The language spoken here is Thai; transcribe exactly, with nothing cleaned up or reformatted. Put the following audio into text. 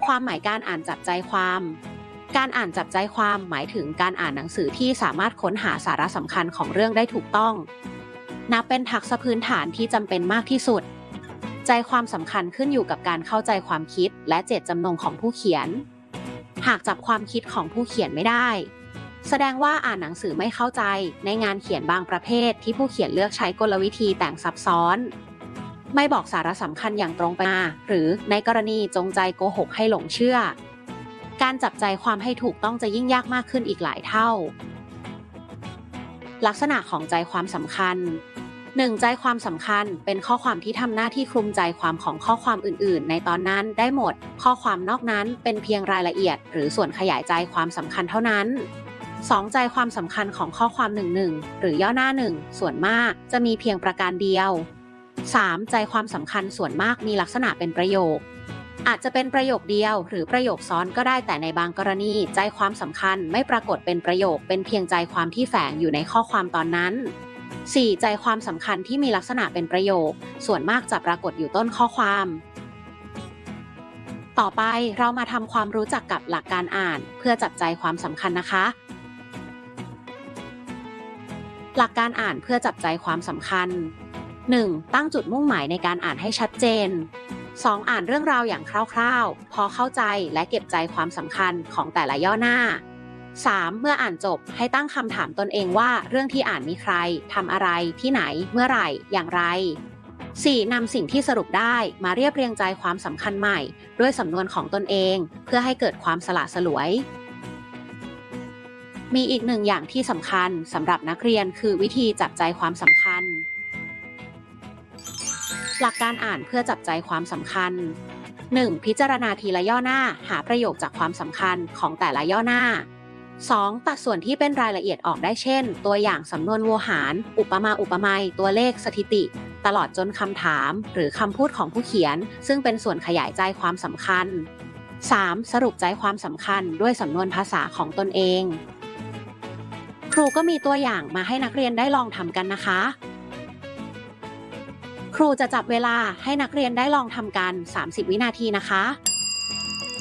ความหมายการอ่านจับใจความการอ่านจับใจความหมายถึงการอ่านหนังสือที่สามารถค้นหาสาระสำคัญของเรื่องได้ถูกต้องนับเป็นทักษะพื้นฐานที่จำเป็นมากที่สุดใจความสำคัญขึ้นอยู่กับการเข้าใจความคิดและเจตจำนงของผู้เขียนหากจับความคิดของผู้เขียนไม่ได้แสดงว่าอ่านหนังสือไม่เข้าใจในงานเขียนบางประเภทที่ผู้เขียนเลือกใช้กลวิธีแต่งซับซ้อนไม่บอกสาระสำคัญอย่างตรงไปมาหรือในกรณีจงใจโกหกให้หลงเชื่อการจับใจความให้ถูกต้องจะยิ่งยากมากขึ้นอีกหลายเท่าลักษณะของใจความสำคัญ หนึ่ง ใจความสำคัญเป็นข้อความที่ทำหน้าที่คลุมใจความของข้อความอื่นๆในตอนนั้นได้หมดข้อความนอกนั้นเป็นเพียงรายละเอียดหรือส่วนขยายใจความสำคัญเท่านั้น สอง ใจความสำคัญของข้อความหนึ่งหนึ่งหรือย่อหน้าหนึ่งส่วนมากจะมีเพียงประการเดียว สาม ใจความสำคัญส่วนมากมีลักษณะเป็นประโยคอาจจะเป็นประโยคเดียวหรือประโยคซ้อนก็ได้แต่ในบางกรณีใจความสำคัญไม่ปรากฏเป็นประโยคเป็นเพียงใจความที่แฝงอยู่ในข้อความตอนนั้น สี่ ใจความสำคัญที่มีลักษณะเป็นประโยคส่วนมากจะปรากฏอยู่ต้นข้อความต่อไปเรามาทำความรู้จักกับหลักการอ่านเพื่อจับใจความสำคัญนะคะหลักการอ่านเพื่อจับใจความสำคัญ หนึ่ง ตั้งจุดมุ่งหมายในการอ่านให้ชัดเจน สอง อ่านเรื่องราวอย่างคร่าวๆพอเข้าใจและเก็บใจความสำคัญของแต่ละย่อหน้า สาม เมื่ออ่านจบให้ตั้งคำถามตนเองว่าเรื่องที่อ่านมีใครทำอะไรที่ไหนเมื่อไหร่อย่างไร สี่ นำสิ่งที่สรุปได้มาเรียบเรียงใจความสำคัญใหม่ด้วยสำนวนของตนเองเพื่อให้เกิดความสละสลวยมีอีกหนึ่งอย่างที่สำคัญสำหรับนักเรียนคือวิธีจับใจความสำคัญหลักการอ่านเพื่อจับใจความสำคัญ หนึ่ง พิจารณาทีละย่อหน้าหาประโยคจากความสำคัญของแต่ละย่อหน้า สอง ตัดส่วนที่เป็นรายละเอียดออกได้เช่นตัวอย่างสำนวนโวหาร อุปมาอุปไมยตัวเลขสถิติตลอดจนคำถามหรือคำพูดของผู้เขียนซึ่งเป็นส่วนขยายใจความสำคัญ สาม สรุปใจความสำคัญด้วยสำนวนภาษาของตนเองครูก็มีตัวอย่างมาให้นักเรียนได้ลองทำกันนะคะครูจะจับเวลาให้นักเรียนได้ลองทำกันสามสิบวินาทีนะคะ